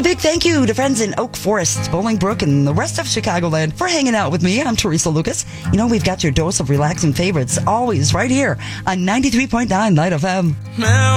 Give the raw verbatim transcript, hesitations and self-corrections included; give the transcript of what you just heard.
big thank you to friends in Oak Forest, Bolingbrook, and the rest of Chicagoland for hanging out with me. I'm Teresa Lucas. You know, we've got your dose of relaxing favorites always right here on ninety-three point nine Light F M. Now